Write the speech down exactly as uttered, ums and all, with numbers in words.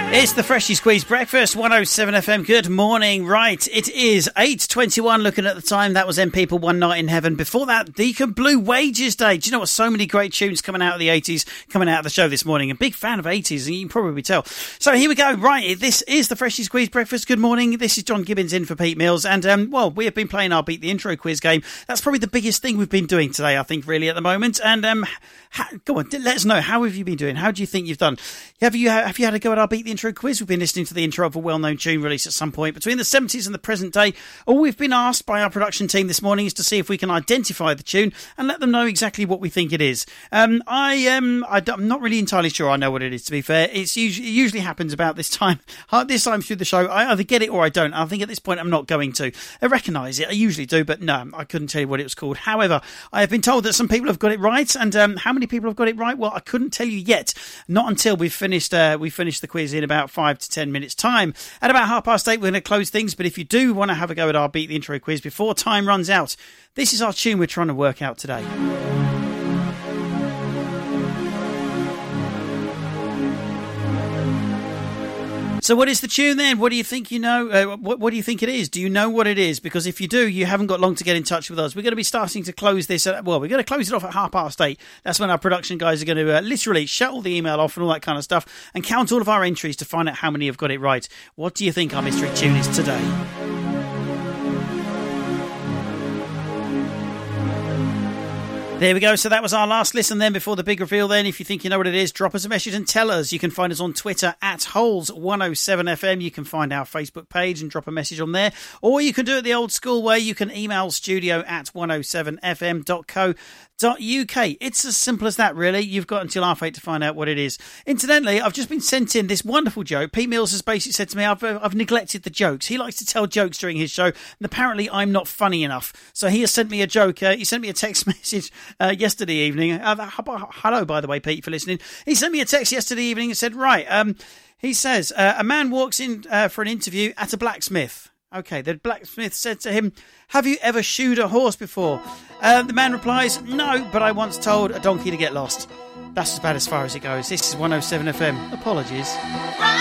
It's the Freshly Squeezed Breakfast, one oh seven F M. Good morning. Right, it is eight twenty-one looking at the time. That was M People One Night in Heaven. Before that, Deacon Blue Wages Day. Do you know what? So many great tunes coming out of the eighties, coming out of the show this morning. A big fan of eighties, and you can probably tell. So here we go. Right, this is the Freshly Squeezed Breakfast. Good morning. This is John Gibbons in for Pete Mills. And, um, well, we have been playing our Beat the Intro quiz game. That's probably the biggest thing we've been doing today, I think, really, at the moment. And, um, ha- go on, let us know. How have you been doing? How do you think you've done? Have you, have you had a go at our Beat the Intro quiz? We've been listening to the intro of a well-known tune released at some point between the seventies and the present day. All we've been asked by our production team this morning is to see if we can identify the tune and let them know exactly what we think it is. Um, I, um, I, I'm not really entirely sure I know what it is, to be fair. It's usually, it usually happens about this time. This time through the show, I either get it or I don't. I think at this point I'm not going to. I recognise it. I usually do, but no, I couldn't tell you what it was called. However, I have been told that some people have got it right, and um, how many people have got it right? Well, I couldn't tell you yet. Not until we've finished, uh, we finished the quiz in about five to ten minutes' time. At about half past eight, we're going to close things, but if you do want to have a go at our Beat the Intro quiz before time runs out, this is our tune we're trying to work out today. So what is the tune then? What do you think you know? Uh, what, what do you think it is? Do you know what it is? Because if you do, you haven't got long to get in touch with us. We're going to be starting to close this. At, well, we're going to close it off at half past eight. That's when our production guys are going to uh, literally shut all the email off and all that kind of stuff and count all of our entries to find out how many have got it right. What do you think our mystery tune is today? There we go. So that was our last listen then before the big reveal then. If you think you know what it is, drop us a message and tell us. You can find us on Twitter at Holes one oh seven F M. You can find our Facebook page and drop a message on there. Or you can do it the old school way. You can email studio at one oh seven f m dot co dot u k. It's as simple as that, really. You've got until half eight to find out what it is. Incidentally, I've just been sent in this wonderful joke. Pete Mills has basically said to me, I've, uh, I've neglected the jokes. He likes to tell jokes during his show, and apparently I'm not funny enough. So he has sent me a joke. Uh, he sent me a text message uh, yesterday evening. Uh, hello, by the way, Pete, for listening. He sent me a text yesterday evening and said, right, um, he says, uh, a man walks in uh, for an interview at a blacksmith. Okay, the blacksmith said to him, have you ever shoed a horse before? Uh, the man replies, no, but I once told a donkey to get lost. That's about as far as it goes. This is one oh seven F M. Apologies.